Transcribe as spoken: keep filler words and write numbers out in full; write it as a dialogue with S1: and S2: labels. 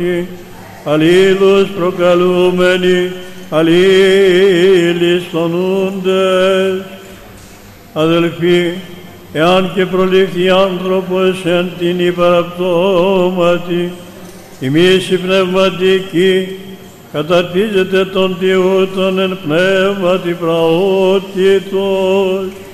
S1: αλλήλους προκαλούμενοι, αλλήλεις τονούντες. Αδελφοί, εάν και προλήφθη άνθρωπος εν την υπαραπτώματι, ημείς οι πνευματικοί, καταρτίζεται τον τιούτον εν πνεύματι πραότητος,